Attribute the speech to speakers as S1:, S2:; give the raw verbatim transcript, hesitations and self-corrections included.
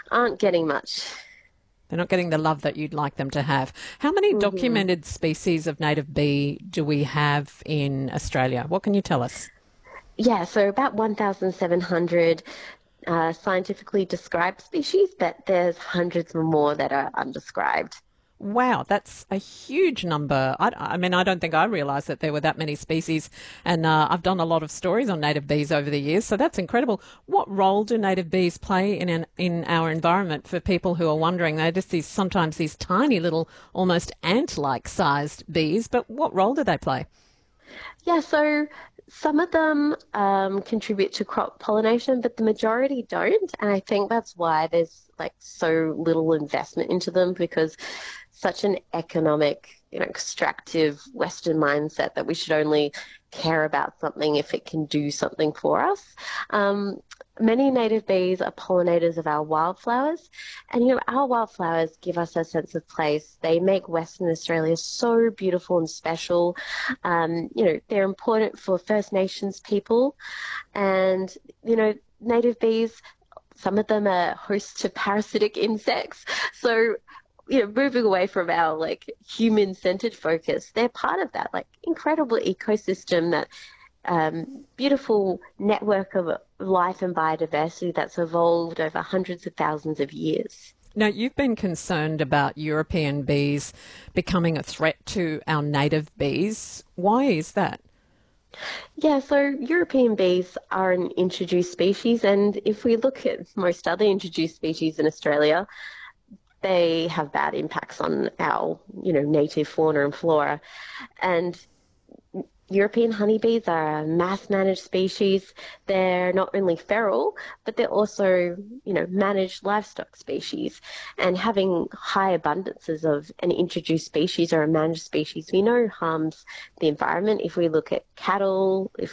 S1: aren't getting much.
S2: They're not getting the love that you'd like them to have. How many
S1: hmm
S2: documented species of native bee do we have in Australia? What can you tell us?
S1: Yeah, so about one thousand seven hundred uh, scientifically described species, but there's hundreds more that are undescribed.
S2: Wow, that's a huge number. I, I mean, I don't think I realised that there were that many species, and uh, I've done a lot of stories on native bees over the years, so that's incredible. What role do native bees play in an, in our environment for people who are wondering? They're just these sometimes these tiny little, almost ant-like sized bees, but what role do they play?
S1: Yeah, so some of them um, contribute to crop pollination, but the majority don't. And I think that's why there's like so little investment into them because such an economic, you know, extractive Western mindset that we should only care about something if it can do something for us. Um, Many native bees are pollinators of our wildflowers, and you know, our wildflowers give us a sense of place. They make Western Australia so beautiful and special. Um, you know, they're important for First Nations people, and you know, native bees, some of them are hosts to parasitic insects. So, you know, moving away from our like human-centered focus, they're part of that like incredible ecosystem, that um, beautiful network of life and biodiversity that's evolved over hundreds of thousands of years.
S2: Now, you've been concerned about European bees becoming a threat to our native bees. Why is that?
S1: Yeah, so European bees are an introduced species, and if we look at most other introduced species in Australia, they have bad impacts on our, you know, native fauna and flora. And European honeybees are a mass managed species. They're not only feral, but they're also, you know, managed livestock species. And having high abundances of an introduced species or a managed species, we know harms the environment. If we look at cattle, if